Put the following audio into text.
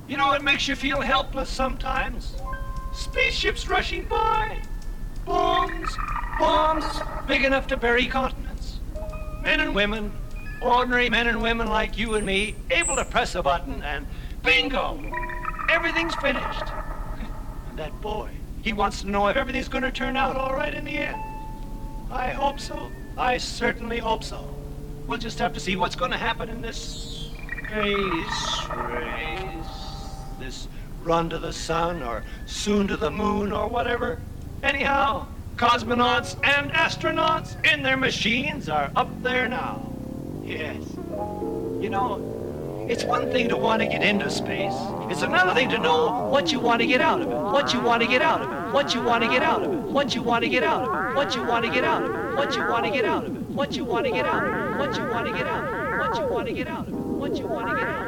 You know, it makes you feel helpless sometimes. Spaceships rushing by. Bombs big enough to bury continents. Men and women, ordinary men and women like you and me, able to press a button and bingo, everything's finished. And that boy, he wants to know if everything's going to turn out all right in the end. I hope so. I certainly hope so. We'll just have to see what's going to happen in this space race. This run to the sun or soon to the moon or whatever. Anyhow, cosmonauts and astronauts in their machines are up there now. Yes. You know, it's one thing to want to get into space. It's another thing to know what you want to get out of it. What you want to get out of it. What you want to get out of it. What you want to get out of it. What you want to get out of it. What you want to get out of it. What you want to get out of it. What you want to get out of it. What you want to get out of it. What you want to get out of it.